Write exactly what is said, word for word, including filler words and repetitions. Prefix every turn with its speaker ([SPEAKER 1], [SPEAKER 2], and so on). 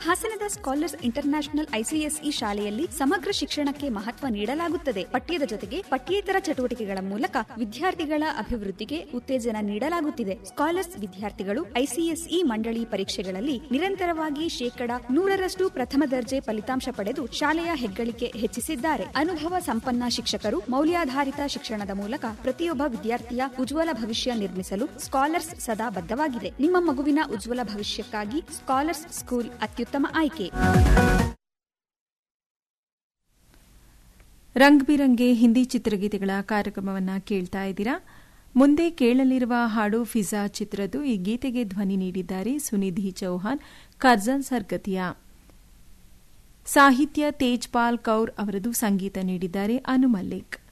[SPEAKER 1] ಹಾಸನದ scholars international ICSE ಶಾಲೆಯಲ್ಲಿ ಸಮಗ್ರ ಶಿಕ್ಷಣಕ್ಕೆ ಮಹತ್ವ ನೀಡಲಾಗುತ್ತದೆ. ಪಠ್ಯದ ಜೊತೆಗೆ ಪಠ್ಯೇತರ ಚಟುವಟಿಕೆಗಳ ಮೂಲಕ ವಿದ್ಯಾರ್ಥಿಗಳ ಅಭಿವೃದ್ಧಿಗೆ ಉತ್ತೇಜನ ನೀಡಲಾಗುತ್ತಿದೆ. ಸ್ಕಾಲರ್ಸ್ ವಿದ್ಯಾರ್ಥಿಗಳು ಐಸಿಎಸ್ಇ ಮಂಡಳಿ ಪರೀಕ್ಷೆಗಳಲ್ಲಿ ನಿರಂತರವಾಗಿ ಶೇಕಡ ನೂರರಷ್ಟು ಪ್ರಥಮ ದರ್ಜೆ ಫಲಿತಾಂಶ ಪಡೆದು ಶಾಲೆಯ ಹೆಗ್ಗಳಿಕೆ ಹೆಚ್ಚಿಸಿದ್ದಾರೆ. ಅನುಭವ ಸಂಪನ್ನ ಶಿಕ್ಷಕರು ಮೌಲ್ಯಾಧಾರಿತ ಶಿಕ್ಷಣದ ಮೂಲಕ ಪ್ರತಿಯೊಬ್ಬ ವಿದ್ಯಾರ್ಥಿಯ ಉಜ್ವಲ ಭವಿಷ್ಯ ನಿರ್ಮಿಸಲು ಸ್ಕಾಲರ್ಸ್ ಸದಾ ಬದ್ಧವಾಗಿದೆ. ನಿಮ್ಮ ಮಗುವಿನ ಉಜ್ವಲ ಭವಿಷ್ಯಕ್ಕಾಗಿ ಸ್ಕಾಲರ್ಸ್ ಸ್ಕೂಲ್ ಅತ್ಯುತ್ತಮ ಆಯ್ಕೆ.
[SPEAKER 2] ರಂಗ್ ಬಿರಂಗೆ ಹಿಂದಿ ಚಿತ್ರಗೀತೆಗಳ ಕಾರ್ಯಕ್ರಮವನ್ನು ಕೇಳ್ತಾ ಇದ್ದೀರಾ. ಮುಂದೆ ಕೇಳಲಿರುವ ಹಾಡು ಫಿಜಾ ಚಿತ್ರದ್ದು. ಈ ಗೀತೆಗೆ ಧ್ವನಿ ನೀಡಿದ್ದಾರೆ ಸುನಿಧಿ ಚೌಹಾನ್, ಕರ್ಜನ್ ಸರ್ಗತಿಯಾ. ಸಾಹಿತ್ಯ ತೇಜ್ಪಾಲ್ ಕೌರ್ ಅವರದು, ಸಂಗೀತ ನೀಡಿದ್ದಾರೆ ಅನು ಮಲ್ಲಿಕ್.